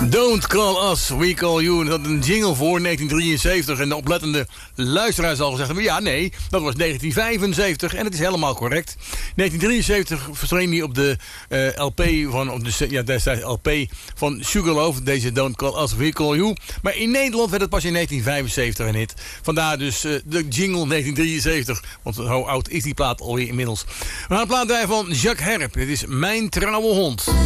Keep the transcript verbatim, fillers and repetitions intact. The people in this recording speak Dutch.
Don't Call Us, We Call You. Dat een jingle voor negentien drieënzeventig. En de oplettende luisteraar zal gezegd hebben... ja, nee, dat was negentien vijfenzeventig. En het is helemaal correct. negentien drieënzeventig verscheen hij op de uh, L P van... Op de, ja, destijds L P van Sugarloaf. Deze Don't Call Us, We Call You. Maar in Nederland werd het pas in negentien vijfenzeventig een hit. Vandaar dus uh, de jingle negentien drieënzeventig. Want hoe oud is die plaat alweer inmiddels? We gaan een plaat draaien van Jacques Herp. Dit is Mijn Trouwe Hond.